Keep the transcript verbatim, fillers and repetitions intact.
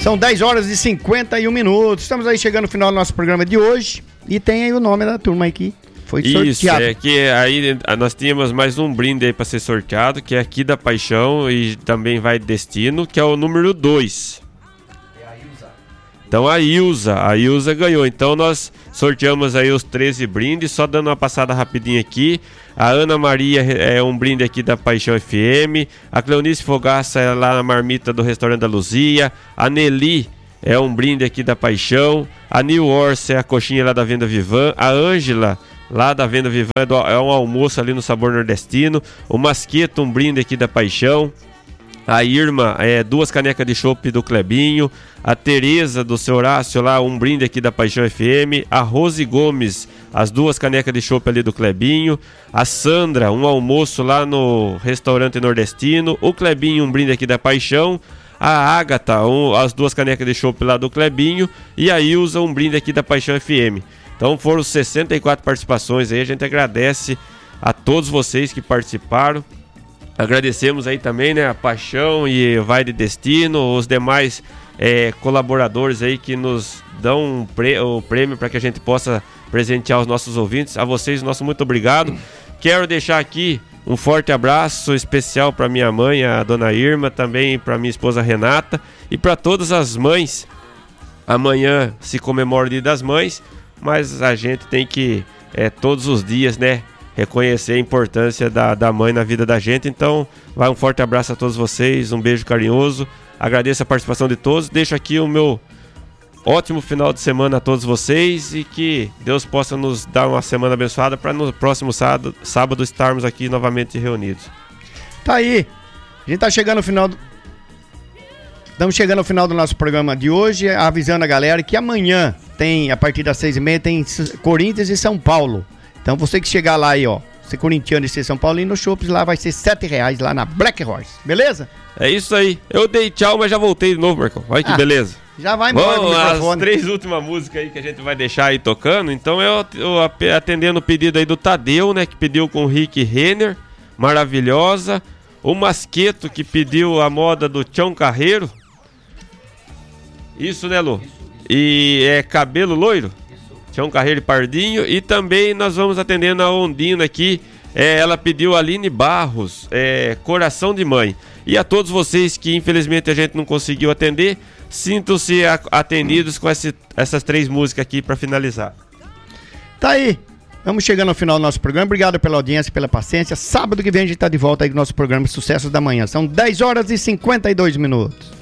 São dez horas e cinquenta e um minutos. Estamos aí chegando no final do nosso programa de hoje. E tem aí o nome da turma aqui. Foi sorteado. Isso, é que aí nós tínhamos mais um brinde aí para ser sorteado, que é aqui da Paixão e também vai de Destino, que é o número dois. É a Ilza. Então a Ilza, a Ilza ganhou. Então nós sorteamos aí os treze brindes, só dando uma passada rapidinho aqui. A Ana Maria é um brinde aqui da Paixão F M. A Cleonice Fogaça é lá na marmita do restaurante da Luzia. A Nelly é um brinde aqui da Paixão. A New Orse é a coxinha lá da Venda Vivan. A Ângela, lá da Venda Vivan, é um almoço ali no Sabor Nordestino. O Masqueto, um brinde aqui da Paixão. A Irma, é duas canecas de chopp do Clebinho. A Tereza do seu Horácio lá, um brinde aqui da Paixão F M. A Rose Gomes, as duas canecas de chopp ali do Clebinho. A Sandra, um almoço lá no restaurante nordestino. O Clebinho, um brinde aqui da Paixão. A Ágata, um, as duas canecas de chopp lá do Clebinho. E a Ilza, um brinde aqui da Paixão F M. Então foram sessenta e quatro participações aí. A gente agradece a todos vocês que participaram. Agradecemos aí também, né, a Paixão e Vai de Destino, os demais é, colaboradores aí que nos dão um prê- o prêmio para que a gente possa presentear os nossos ouvintes. A vocês, nosso muito obrigado. Quero deixar aqui um forte abraço especial para minha mãe, a dona Irma, também para minha esposa Renata e para todas as mães. Amanhã se comemora o Dia das Mães, mas a gente tem que é, todos os dias, né, reconhecer a importância da, da mãe na vida da gente. Então, vai um forte abraço a todos vocês, um beijo carinhoso, agradeço a participação de todos, deixo aqui o meu ótimo final de semana a todos vocês e que Deus possa nos dar uma semana abençoada para no próximo sábado, sábado estarmos aqui novamente reunidos. Tá aí, a gente tá chegando no final do... Estamos chegando ao final do nosso programa de hoje, avisando a galera que amanhã tem, a partir das seis e meia, tem Corinthians e São Paulo. Então você que chegar lá aí, ó, ser corintiano e ser São Paulino, no Shopping lá vai ser sete reais lá na Black Horse, beleza? É isso aí. Eu dei tchau, mas já voltei de novo, Marcão. Olha que ah, beleza. Já vai embora Bom, do microfone. As três últimas músicas aí que a gente vai deixar aí tocando. Então eu, eu atendendo o pedido aí do Tadeu, né, que pediu com o Rick Renner, maravilhosa. O Masqueto, que pediu a moda do Tião Carreiro. Isso, né, Lu? E é cabelo loiro? Tião Carreiro e Pardinho. E também nós vamos atendendo a Ondina aqui. É, ela pediu a Aline Barros, é, Coração de Mãe. E a todos vocês que infelizmente a gente não conseguiu atender, sintam-se atendidos com esse, essas três músicas aqui para finalizar. Tá aí. Vamos chegando ao final do nosso programa. Obrigado pela audiência, pela paciência. Sábado que vem a gente tá de volta aí com o nosso programa Sucessos da Manhã. São dez horas e cinquenta e dois minutos.